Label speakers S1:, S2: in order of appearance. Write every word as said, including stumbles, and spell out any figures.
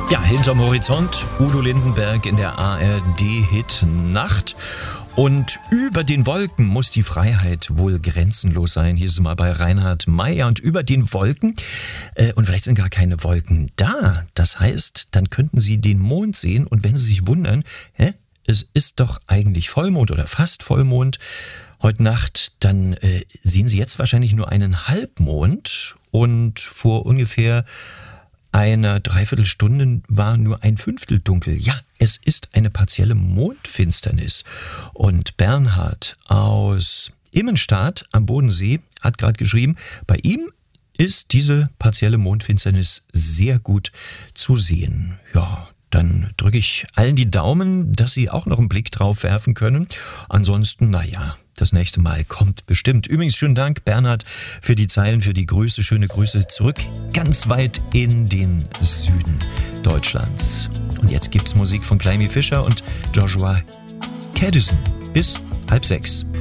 S1: Ja, hinterm Horizont, Udo Lindenberg in der A R D-Hit Nacht. Und über den Wolken muss die Freiheit wohl grenzenlos sein. Hier ist es mal bei Reinhard Mey. Und über den Wolken, äh, und vielleicht sind gar keine Wolken da. Das heißt, dann könnten Sie den Mond sehen. Und wenn Sie sich wundern, hä, es ist doch eigentlich Vollmond oder fast Vollmond heute Nacht, dann äh, sehen Sie jetzt wahrscheinlich nur einen Halbmond. Und vor ungefähr einer Dreiviertelstunde war nur ein Fünftel dunkel. Ja, es ist eine partielle Mondfinsternis. Und Bernhard aus Immenstadt am Bodensee hat gerade geschrieben, bei ihm ist diese partielle Mondfinsternis sehr gut zu sehen. Ja, dann drücke ich allen die Daumen, dass sie auch noch einen Blick drauf werfen können. Ansonsten, naja, das nächste Mal kommt bestimmt. Übrigens, schönen Dank, Bernhard, für die Zeilen, für die Grüße. Schöne Grüße zurück, ganz weit in den Süden Deutschlands. Und jetzt gibt's Musik von Climie Fischer und Joshua Caddison. Bis halb sechs.